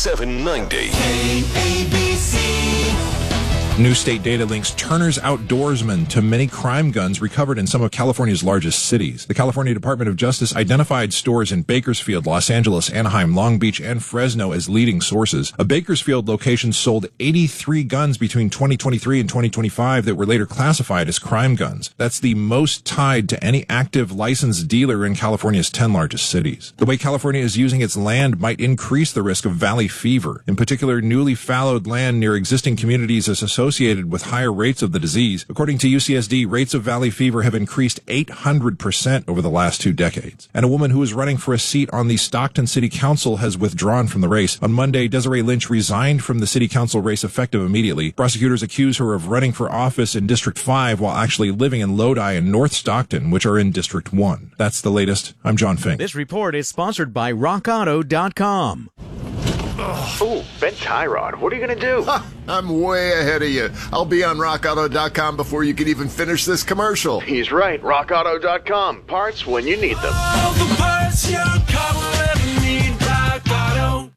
790. KABC. New state data links Turner's outdoorsmen to many crime guns recovered in some of California's largest cities. The California Department of Justice identified stores in Bakersfield, Los Angeles, Anaheim, Long Beach, and Fresno as leading sources. A Bakersfield location sold 83 guns between 2023 and 2025 that were later classified as crime guns. That's the most tied to any active licensed dealer in California's 10 largest cities. The way California is using its land might increase the risk of valley fever. In particular, newly fallowed land near existing communities is associated with higher rates of the disease. According to UCSD, rates of valley fever have increased 800% over the last 2 decades. And a woman who is running for a seat on the Stockton City Council has withdrawn from the race. On Monday, Desiree Lynch resigned from the City Council race effective immediately. Prosecutors accuse her of running for office in District 5 while actually living in Lodi and North Stockton, which are in District 1. That's the latest. I'm John Fink. This report is sponsored by RockAuto.com. Oh, Ben Tyrod, what are you going to do? I'm way ahead of you. I'll be on RockAuto.com before you can even finish this commercial. He's right. RockAuto.com. Parts when you need them. All the parts your car will ever need. Rock Auto.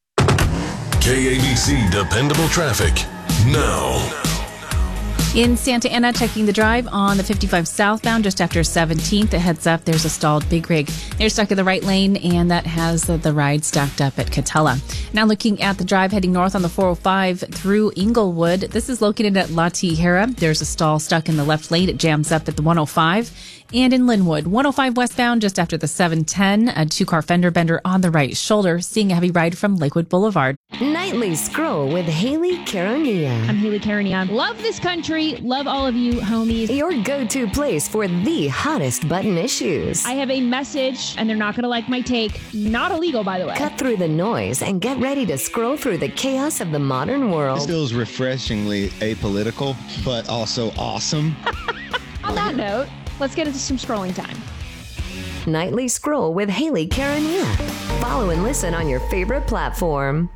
KABC Dependable Traffic. Now. In Santa Ana, checking the drive on the 55 southbound just after 17th. It heads up. There's a stalled Big Rig. They're stuck in the right lane, and that has the ride stacked up at Catella. Now looking at the drive heading north on the 405 through Inglewood. This is located at La Tijera. There's a stall stuck in the left lane. It jams up at the 105. And in Linwood, 105 westbound just after the 710, a 2-car fender bender on the right shoulder, seeing a heavy ride from Lakewood Boulevard. Nightly Scroll with Haley Caronia. I'm Haley Caronia. Love this country. Love all of you, homies. Your go-to place for the hottest button issues. I have a message, and they're not going to like my take. Not illegal, by the way. Cut through the noise and get ready to scroll through the chaos of the modern world. This feels refreshingly apolitical, but also awesome. On that note, let's get into some scrolling time. Nightly Scroll with Haley Caronia. Follow and listen on your favorite platform.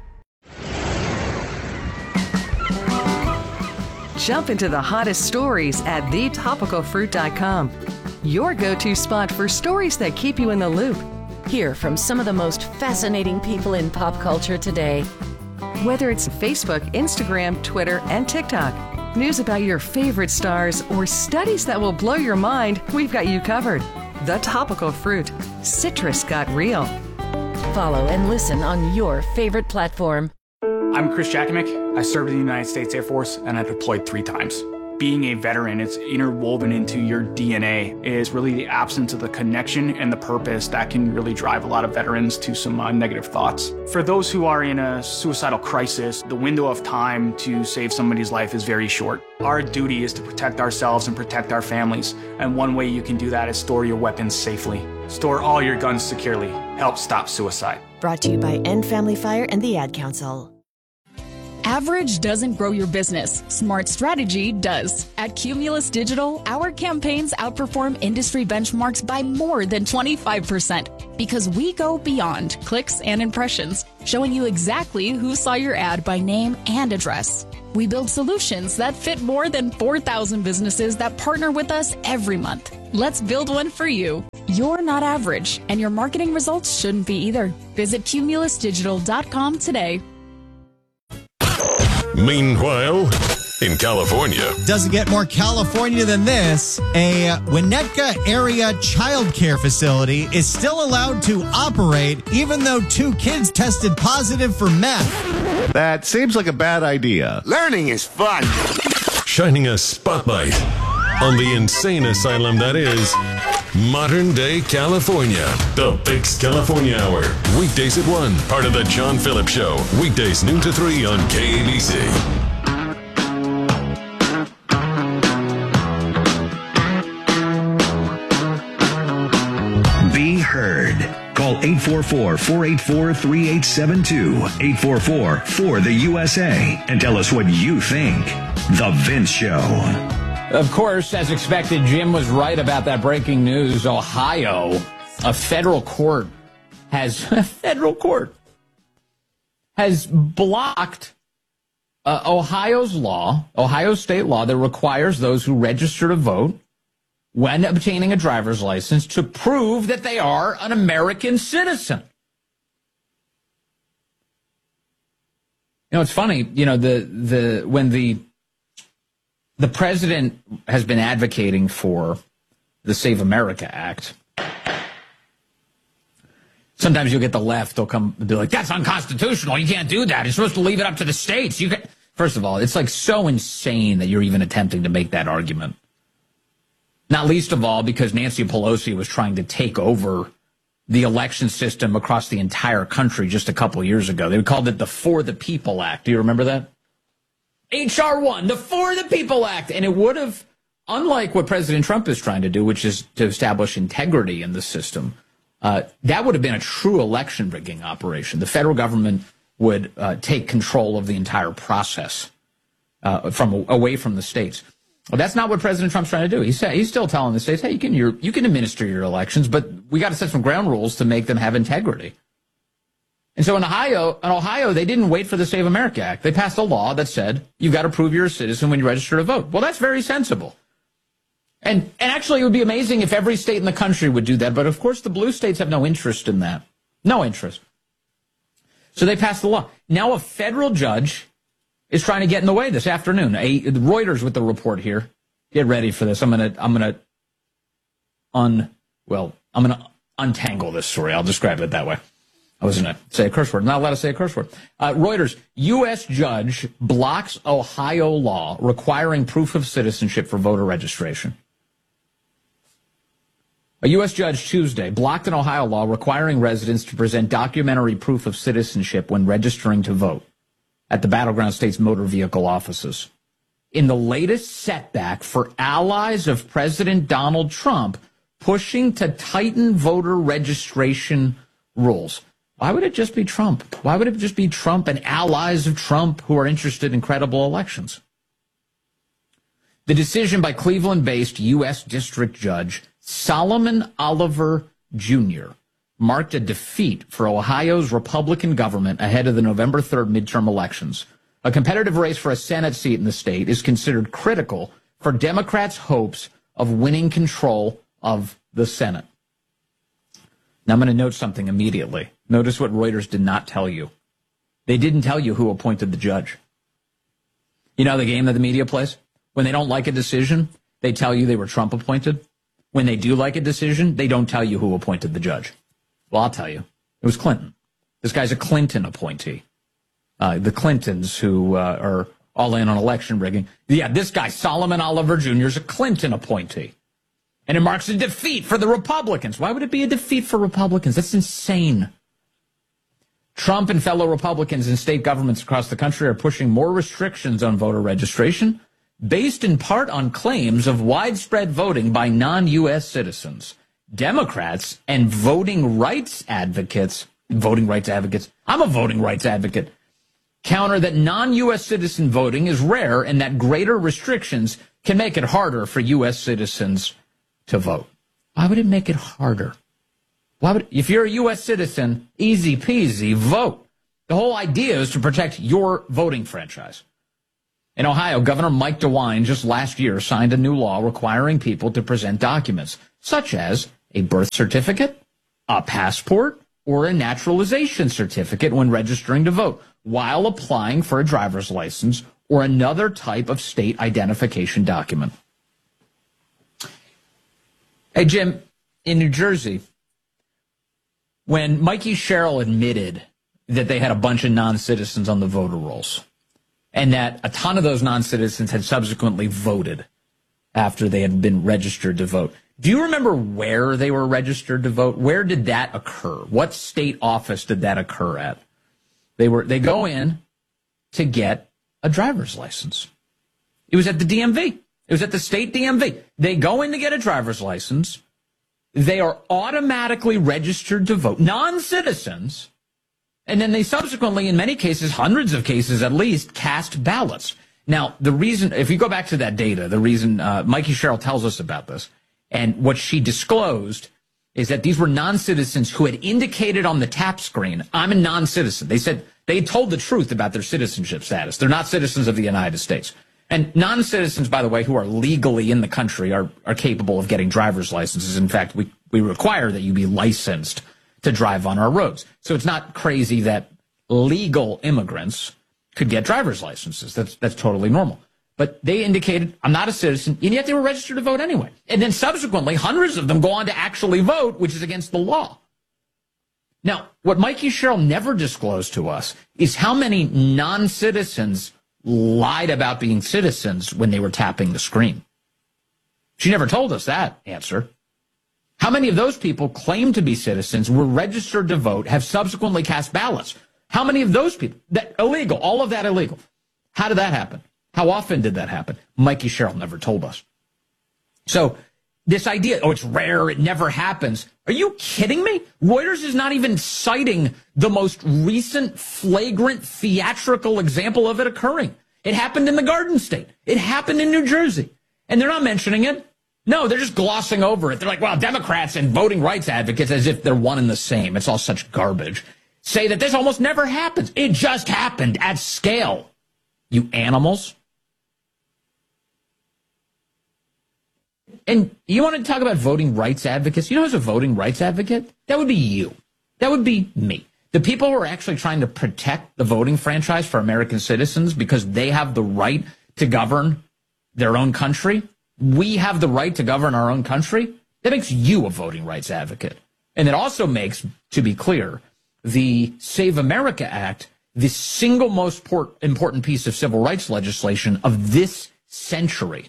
Jump into the hottest stories at thetopicalfruit.com. Your go-to spot for stories that keep you in the loop. Hear from some of the most fascinating people in pop culture today. Whether it's Facebook, Instagram, Twitter, and TikTok, news about your favorite stars, or studies that will blow your mind, we've got you covered. The Topical Fruit. Citrus got real. Follow and listen on your favorite platform. I'm Chris Jakimick. I served in the United States Air Force and I deployed 3 times. Being a veteran, it's interwoven into your DNA. It is really the absence of the connection and the purpose that can really drive a lot of veterans to some negative thoughts. For those who are in a suicidal crisis, the window of time to save somebody's life is very short. Our duty is to protect ourselves and protect our families. And one way you can do that is store your weapons safely. Store all your guns securely. Help stop suicide. Brought to you by End Family Fire and the Ad Council. Average doesn't grow your business. Smart strategy does. At Cumulus Digital, our campaigns outperform industry benchmarks by more than 25% because we go beyond clicks and impressions, showing you exactly who saw your ad by name and address. We build solutions that fit more than 4,000 businesses that partner with us every month. Let's build one for you. You're not average, and your marketing results shouldn't be either. Visit cumulusdigital.com today. Meanwhile, in California. Doesn't get more California than this. A Winnetka area child care facility is still allowed to operate even though 2 kids tested positive for meth. That seems like a bad idea. Learning is fun. Shining a spotlight on the insane asylum that is modern day California. The Fix California Hour. Weekdays at 1. Part of the John Phillips Show. Weekdays noon to 3 on KABC. Be heard. Call 844-484-3872. 844-4-the-USA. And tell us what you think. The Vince Show. Of course, as expected, Jim was right about that breaking news. Ohio, a federal court has blocked Ohio's state law that requires those who register to vote when obtaining a driver's license to prove that they are an American citizen. You know, it's funny, you know, when the president has been advocating for the Save America Act, sometimes you'll get the left, they'll come and be like, that's unconstitutional, you can't do that, you're supposed to leave it up to the states. First of all, it's like so insane that you're even attempting to make that argument. Not least of all because Nancy Pelosi was trying to take over the election system across the entire country just a couple of years ago. They called it the For the People Act. Do you remember that? H.R. 1, the For the People Act. And it would have, unlike what President Trump is trying to do, which is to establish integrity in the system, that would have been a true election rigging operation. The federal government would take control of the entire process away from the states. Well, that's not what President Trump's trying to do. He's still telling the states, hey, you can administer your elections, but we got to set some ground rules to make them have integrity. And so in Ohio, they didn't wait for the Save America Act. They passed a law that said you've got to prove you're a citizen when you register to vote. Well, that's very sensible. And actually, it would be amazing if every state in the country would do that. But of course, the blue states have no interest in that. No interest. So they passed the law. Now a federal judge is trying to get in the way this afternoon. Reuters with the report here. Get ready for this. I'm gonna untangle this story. I'll describe it that way. I was going to say a curse word. I'm not allowed to say a curse word. Reuters, U.S. judge blocks Ohio law requiring proof of citizenship for voter registration. A U.S. judge Tuesday blocked an Ohio law requiring residents to present documentary proof of citizenship when registering to vote at the battleground state's motor vehicle offices. In the latest setback for allies of President Donald Trump pushing to tighten voter registration rules. Why would it just be Trump? Why would it just be Trump and allies of Trump who are interested in credible elections? The decision by Cleveland-based U.S. District Judge Solomon Oliver Jr. marked a defeat for Ohio's Republican government ahead of the November 3rd midterm elections. A competitive race for a Senate seat in the state is considered critical for Democrats' hopes of winning control of the Senate. Now, I'm going to note something immediately. Notice what Reuters did not tell you. They didn't tell you who appointed the judge. You know the game that the media plays? When they don't like a decision, they tell you they were Trump appointed. When they do like a decision, they don't tell you who appointed the judge. Well, I'll tell you. It was Clinton. This guy's a Clinton appointee. The Clintons who are all in on election rigging. Yeah, this guy, Solomon Oliver Jr., is a Clinton appointee. And it marks a defeat for the Republicans. Why would it be a defeat for Republicans? That's insane. Trump and fellow Republicans in state governments across the country are pushing more restrictions on voter registration, based in part on claims of widespread voting by non-U.S. citizens. Democrats and voting rights advocates, I'm a voting rights advocate, counter that non-U.S. citizen voting is rare and that greater restrictions can make it harder for U.S. citizens to vote. Why would it make it harder? If you're a U.S. citizen, easy peasy, vote. The whole idea is to protect your voting franchise. In Ohio, Governor Mike DeWine just last year signed a new law requiring people to present documents, such as a birth certificate, a passport, or a naturalization certificate when registering to vote, while applying for a driver's license or another type of state identification document. Hey, Jim, in New Jersey, when Mikey Sherrill admitted that they had a bunch of non-citizens on the voter rolls and that a ton of those non-citizens had subsequently voted after they had been registered to vote, do you remember where they were registered to vote? Where did that occur? What state office did that occur at? They go in to get a driver's license. It was at the DMV. It was at the state DMV. They go in to get a driver's license. They are automatically registered to vote, non-citizens, and then they subsequently, in many cases, hundreds of cases at least, cast ballots. Now, the reason, if you go back to that data, the reason Mikey Sherrill tells us about this, and what she disclosed is that these were non-citizens who had indicated on the tap screen, I'm a non-citizen. They said they told the truth about their citizenship status. They're not citizens of the United States. And non-citizens, by the way, who are legally in the country are capable of getting driver's licenses. In fact, we require that you be licensed to drive on our roads. So it's not crazy that legal immigrants could get driver's licenses. That's totally normal. But they indicated, I'm not a citizen, and yet they were registered to vote anyway. And then subsequently, hundreds of them go on to actually vote, which is against the law. Now, what Mikey Sherrill never disclosed to us is how many non-citizens lied about being citizens when they were tapping the screen. She never told us that answer. How many of those people claim to be citizens, were registered to vote, have subsequently cast ballots? How many of those people? That illegal, all of that illegal. How did that happen? How often did that happen? Mikey Sherrill never told us. So this idea, it's rare, it never happens. Are you kidding me? Reuters is not even citing the most recent flagrant theatrical example of it occurring. It happened in the Garden State. It happened in New Jersey. And they're not mentioning it. No, they're just glossing over it. They're like, well, Democrats and voting rights advocates, as if they're one and the same. It's all such garbage. Say that this almost never happens. It just happened at scale. You animals. And you want to talk about voting rights advocates? You know who's a voting rights advocate? That would be you. That would be me. The people who are actually trying to protect the voting franchise for American citizens because they have the right to govern their own country. We have the right to govern our own country. That makes you a voting rights advocate. And it also makes, to be clear, the Save America Act the single most important piece of civil rights legislation of this century.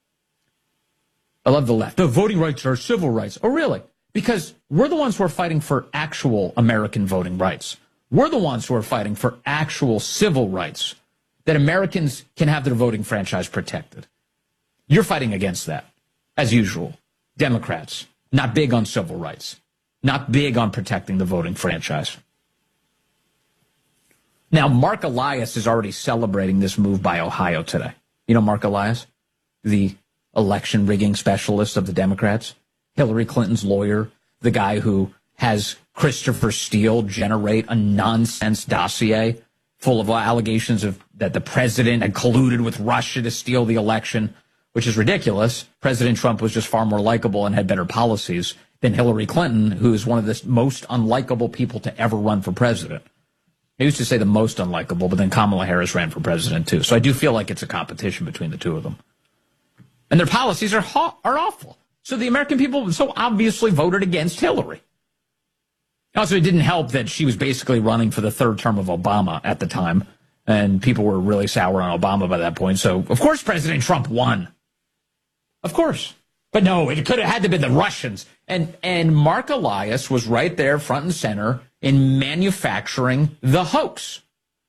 I love the left. No, voting rights are civil rights. Oh, really? Because we're the ones who are fighting for actual American voting rights. We're the ones who are fighting for actual civil rights, that Americans can have their voting franchise protected. You're fighting against that, as usual. Democrats, not big on civil rights, not big on protecting the voting franchise. Now, Mark Elias is already celebrating this move by Ohio today. You know Mark Elias, the election rigging specialist of the Democrats, Hillary Clinton's lawyer, the guy who has Christopher Steele generate a nonsense dossier full of allegations of that the president had colluded with Russia to steal the election, which is ridiculous. President Trump was just far more likable and had better policies than Hillary Clinton, who is one of the most unlikable people to ever run for president. I used to say the most unlikable, but then Kamala Harris ran for president too. So I do feel like it's a competition between the two of them. And their policies are awful. So the American people so obviously voted against Hillary. Also, it didn't help that she was basically running for the third term of Obama at the time, and people were really sour on Obama by that point. So, of course, President Trump won. Of course. But no, it could have had to be the Russians. And Mark Elias was right there front and center in manufacturing the hoax.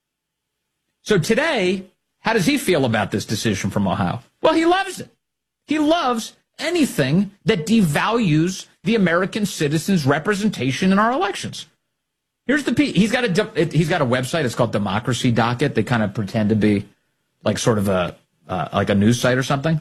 So today, how does he feel about this decision from Ohio? Well, he loves it. He loves anything that devalues the American citizens' representation in our elections. Here's the piece. He's got a website. It's called Democracy Docket. They kind of pretend to be like sort of like a news site or something.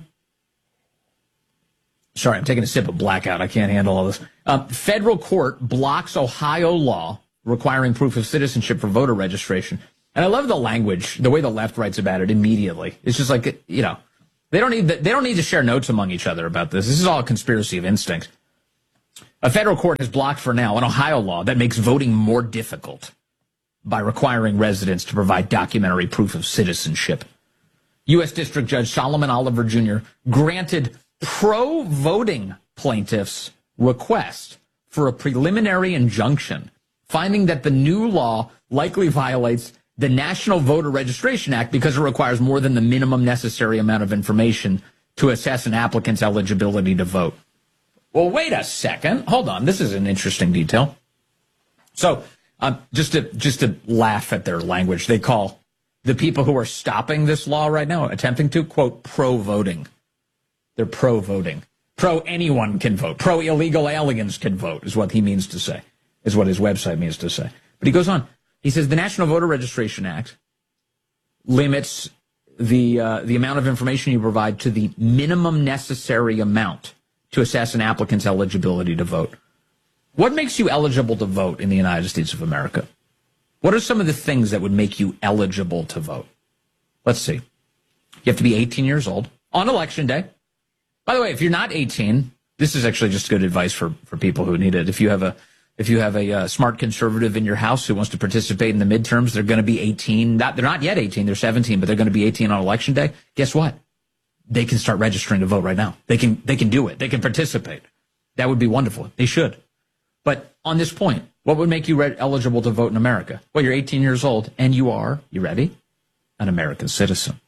Sorry, I'm taking a sip of blackout. I can't handle all this. Federal court blocks Ohio law requiring proof of citizenship for voter registration. And I love the language, the way the left writes about it immediately. It's just like, you know, they don't need to share notes among each other about this. This is all a conspiracy of instinct. A federal court has blocked for now an Ohio law that makes voting more difficult by requiring residents to provide documentary proof of citizenship. U.S. District Judge Solomon Oliver Jr. granted pro-voting plaintiffs' request for a preliminary injunction, finding that the new law likely violates the National Voter Registration Act because it requires more than the minimum necessary amount of information to assess an applicant's eligibility to vote. Well, wait a second. Hold on. This is an interesting detail. So just to laugh at their language, they call the people who are stopping this law right now, attempting to, quote, pro-voting. They're pro-voting. Pro-anyone can vote. Pro-illegal aliens can vote is what he means to say, is what his website means to say. But he goes on. He says the National Voter Registration Act limits the amount of information you provide to the minimum necessary amount to assess an applicant's eligibility to vote. What makes you eligible to vote in the United States of America? What are some of the things that would make you eligible to vote? Let's see. You have to be 18 years old on Election Day. By the way, if you're not 18, this is actually just good advice for people who need it. If you have If you have a smart conservative in your house who wants to participate in the midterms, they're going to be 18. They're not yet 18, they're 17, but they're going to be 18 on election day. Guess what? They can start registering to vote right now. They can do it. They can participate. That would be wonderful. They should. But on this point, what would make you eligible to vote in America? Well, you're 18 years old, and you are, you ready? An American citizen.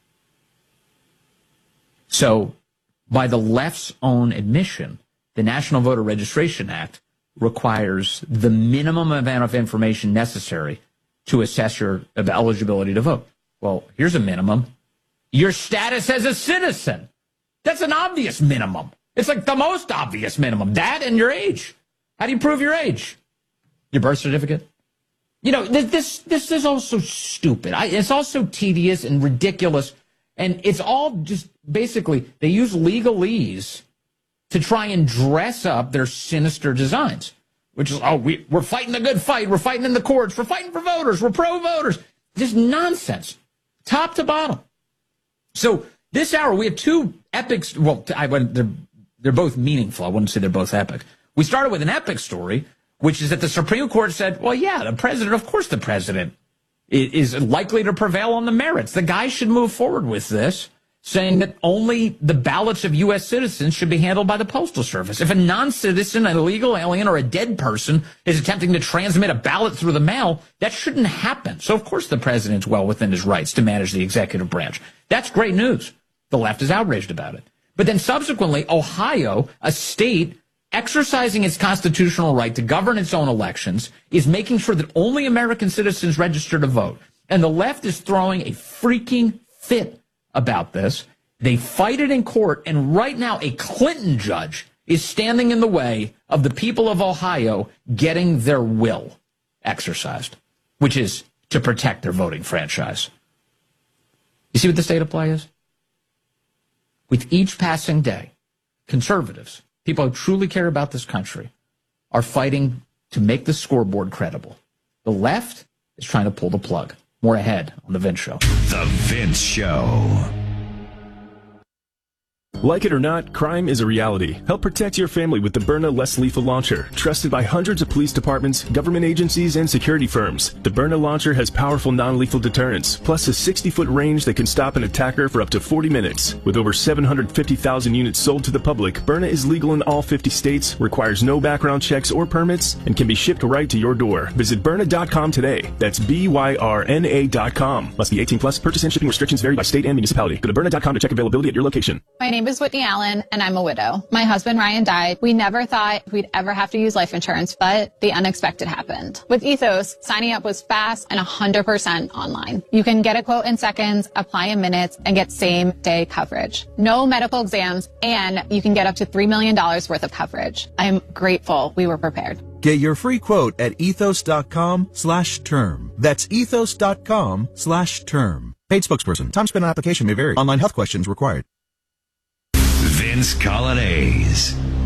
So, by the left's own admission, the National Voter Registration Act requires the minimum amount of information necessary to assess your eligibility to vote. Well, here's a minimum. Your status as a citizen. That's an obvious minimum. It's like the most obvious minimum. That and your age. How do you prove your age? Your birth certificate? You know, this is also stupid. It's also tedious and ridiculous. And it's all just basically, they use legalese to try and dress up their sinister designs, which is, we're fighting the good fight. We're fighting in the courts. We're fighting for voters. We're pro-voters. Just nonsense, top to bottom. So this hour, we have two epics. Well, they're both meaningful. I wouldn't say they're both epic. We started with an epic story, which is that the Supreme Court said, well, yeah, of course the president is likely to prevail on the merits. The guy should move forward with this, saying that only the ballots of U.S. citizens should be handled by the Postal Service. If a non-citizen, an illegal alien, or a dead person is attempting to transmit a ballot through the mail, that shouldn't happen. So, of course, the president's well within his rights to manage the executive branch. That's great news. The left is outraged about it. But then subsequently, Ohio, a state exercising its constitutional right to govern its own elections, is making sure that only American citizens register to vote. And the left is throwing a freaking fit about this. They fight it in court, and right now a Clinton judge is standing in the way of the people of Ohio getting their will exercised, which is to protect their voting franchise. You see what the state of play is? With each passing day, conservatives, people who truly care about this country, are fighting to make the scoreboard credible. The left is trying to pull the plug. More ahead on The Vince Show. The Vince Show. Like it or not, crime is a reality. Help protect your family with the Byrna Less Lethal Launcher. Trusted by hundreds of police departments, government agencies, and security firms. The Byrna Launcher has powerful non-lethal deterrence, plus a 60-foot range that can stop an attacker for up to 40 minutes. With over 750,000 units sold to the public, Byrna is legal in all 50 states, requires no background checks or permits, and can be shipped right to your door. Visit Byrna.com today. That's BYRNA.com. Must be 18 plus. Purchase and shipping restrictions vary by state and municipality. Go to Byrna.com to check availability at your location. My name is Whitney Allen, and I'm a widow. My husband, Ryan, died. We never thought we'd ever have to use life insurance, but the unexpected happened. With Ethos, signing up was fast and 100% online. You can get a quote in seconds, apply in minutes, and get same-day coverage. No medical exams, and you can get up to $3 million worth of coverage. I'm grateful we were prepared. Get your free quote at ethos.com/term. That's ethos.com/term. Paid spokesperson. Time spent on application may vary. Online health questions required. Vince Colonnese.